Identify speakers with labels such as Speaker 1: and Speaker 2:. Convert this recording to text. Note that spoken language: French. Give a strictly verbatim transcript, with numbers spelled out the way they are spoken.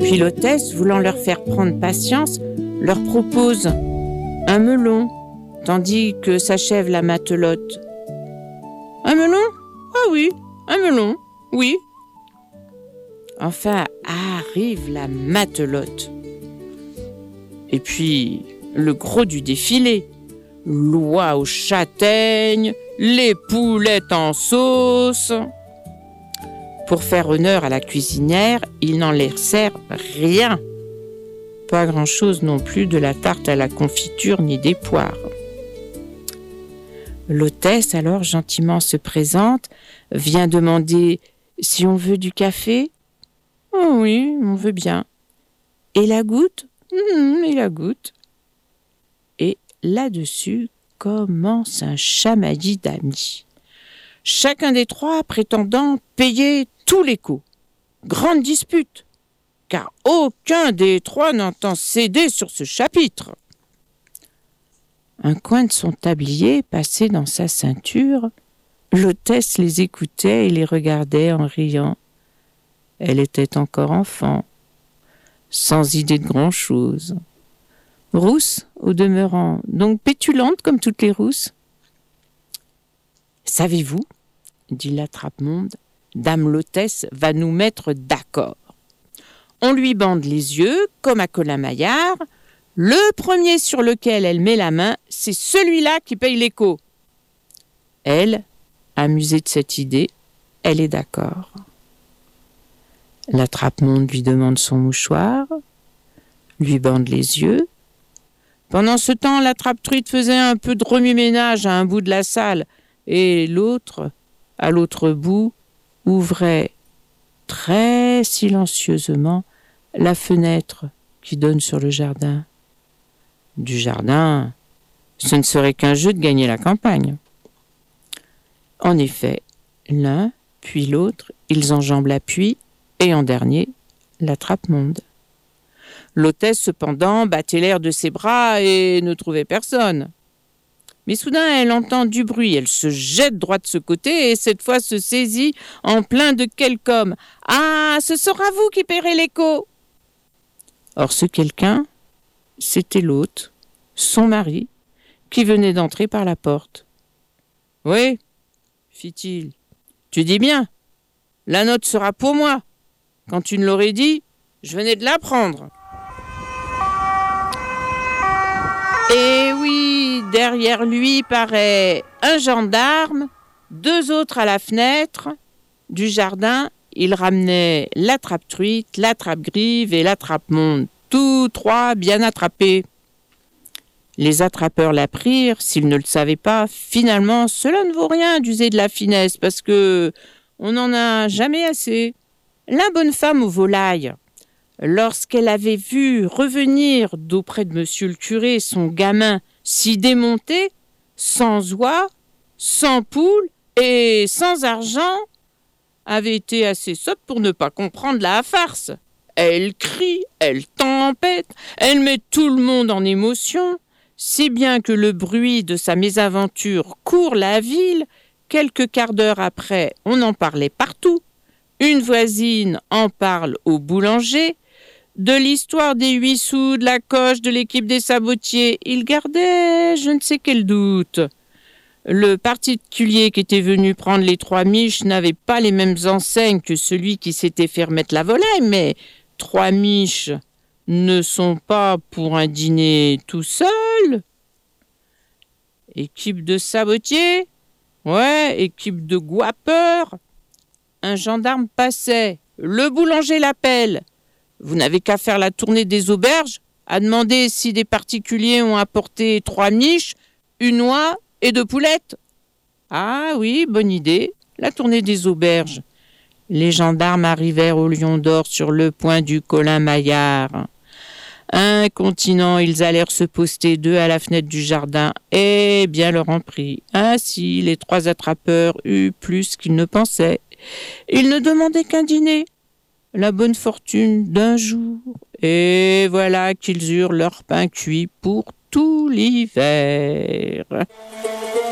Speaker 1: Puis l'hôtesse, voulant leur faire prendre patience, leur propose un melon, tandis que s'achève la matelote. Un melon ? Ah oui, un melon, oui. Enfin, arrive la matelote. Et puis, le gros du défilé. L'oie aux châtaignes, les poulettes en sauce. Pour faire honneur à la cuisinière, il n'en leur sert rien. Pas grand-chose non plus de la tarte à la confiture ni des poires. L'hôtesse, alors gentiment se présente, vient demander si on veut du café. Oh oui, on veut bien. Et la goutte ? Mmh, et la goutte. Et là-dessus commence un chamaillis d'amis. Chacun des trois prétendant payer tous les coups. Grande dispute, car aucun des trois n'entend céder sur ce chapitre. Un coin de son tablier passé dans sa ceinture, l'hôtesse les écoutait et les regardait en riant. Elle était encore enfant, sans idée de grand-chose. Rousse, au demeurant, donc pétulante comme toutes les rousses. « Savez-vous, dit l'attrape-monde, dame l'hôtesse va nous mettre d'accord. On lui bande les yeux, comme à Colin Maillard. Le premier sur lequel elle met la main, c'est celui-là qui paye l'écho. » Elle, amusée de cette idée, elle est d'accord. L'attrape-monde lui demande son mouchoir, lui bande les yeux. Pendant ce temps, l'attrape-truite faisait un peu de remue-ménage à un bout de la salle, et l'autre, à l'autre bout, ouvrait très silencieusement la fenêtre qui donne sur le jardin. Du jardin, ce ne serait qu'un jeu de gagner la campagne. En effet, l'un, puis l'autre, ils enjambent l'appui, et en dernier, l'attrape-monde. L'hôtesse, cependant, battait l'air de ses bras et ne trouvait personne. Mais soudain, elle entend du bruit, elle se jette droit de ce côté et cette fois se saisit en plein de quelque homme. « Ah, ce sera vous qui paierez l'écho !» Or, ce quelqu'un, c'était l'hôte, son mari, qui venait d'entrer par la porte. « Oui, fit-il, tu dis bien, la note sera pour moi. Quand tu ne l'aurais dit, je venais de l'apprendre. » Et oui, derrière lui paraît un gendarme, deux autres à la fenêtre du jardin. Il ramenait l'attrape-truite, l'attrape-grive et l'attrape-monde, tous trois bien attrapés. Les attrapeurs la prirent, s'ils ne le savaient pas. Finalement, cela ne vaut rien d'user de la finesse, parce que on n'en a jamais assez. La bonne femme aux volailles, lorsqu'elle avait vu revenir d'auprès de monsieur le curé son gamin si démonté, sans oie, sans poule et sans argent, avait été assez sotte pour ne pas comprendre la farce. Elle crie, elle tempête, elle met tout le monde en émotion, si bien que le bruit de sa mésaventure court la ville. Quelques quarts d'heure après, on en parlait partout. Une voisine en parle au boulanger. De l'histoire des huit sous, de la coche, de l'équipe des sabotiers, il gardait je ne sais quel doute. Le particulier qui était venu prendre les trois miches n'avait pas les mêmes enseignes que celui qui s'était fait remettre la volaille, mais trois miches ne sont pas pour un dîner tout seul. Équipe de sabotiers ? Ouais, équipe de guapeurs. Un gendarme passait. Le boulanger l'appelle. Vous n'avez qu'à faire la tournée des auberges, à demander si des particuliers ont apporté trois miches, une oie et deux poulettes. Ah oui, bonne idée, la tournée des auberges. Les gendarmes arrivèrent au Lion d'Or sur le point du Colin Maillard. Incontinents, ils allèrent se poster deux à la fenêtre du jardin, et bien leur en prit. Ainsi, les trois attrapeurs eurent plus qu'ils ne pensaient. Ils ne demandaient qu'un dîner, la bonne fortune d'un jour, et voilà qu'ils eurent leur pain cuit pour tout l'hiver.